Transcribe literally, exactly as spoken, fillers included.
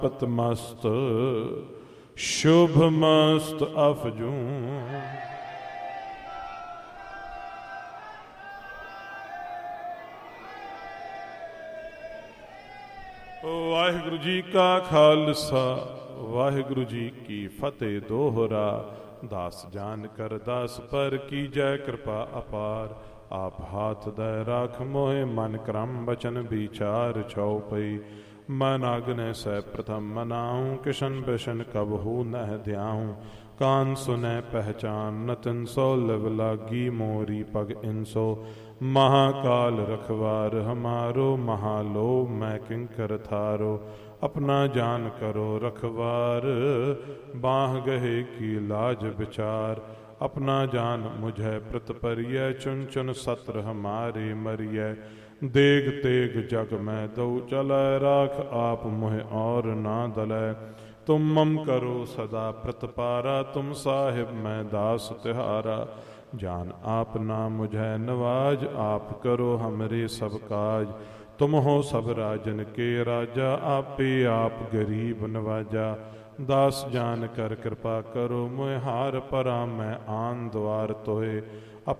ਪਤਮਸਤ ਸ਼ੁਭ ਮਸਤ ਅਫਜੂ। ਵਾਹਿਗੁਰੂ ਜੀ ਕਾ ਖਾਲਸਾ ਵਾਹਿਗੁਰੂ ਜੀ ਕੀ ਫਤਿਹ। ਦੋਹਰਾ ਦਾਸ ਜਾਨ ਕਰ ਦਾਸ ਪਰ ਕੀਜੈ ਕਿਰਪਾ ਅਪਾਰ। ਆਪ ਹਾਥ ਦੈ ਰਾਖ ਮੋਹਿ ਮਨ ਕਰਮ ਬਚਨ ਵਿਚਾਰ। ਛਉ ਪਈ ਮਨ ਆਗਨੈ ਸੈ ਪ੍ਰਥਮ ਮਨਾਉ। ਕਿਸ਼ਨ ਬਿਸ਼ਨ ਕਬਹੂ ਨਹਿ ਧਿਆਉ। ਕਾਨ ਸੁਨੈ ਪਹਿਚਾਨ ਨ ਤਿਨ ਸੋ ਲਵ ਲਾਗੀ। ਮੋਰੀ ਪਗ ਇਨਸੋ महाकाल रखवार हमारो। महालो मैं किंकर थारो। अपना जान करो रखवार। बाह गहे की लाज विचार। अपना जान मुझे प्रत परिय। चुन चुन सत्र हमारे मरिय। देग तेग जग में दो चलै। राख आप मुहे और ना दलै। तुम मम करो सदा प्रतपारा। तुम साहिब मैं दास तिहारा। जान आप ना मुझे नवाज। आप करो हमरे सब काज। तुम हो सब राजन के राजा। आपे आप गरीब नवाजा। दास जान कर कृपा करो। मोह हार परा मैं आन द्वार तोहे।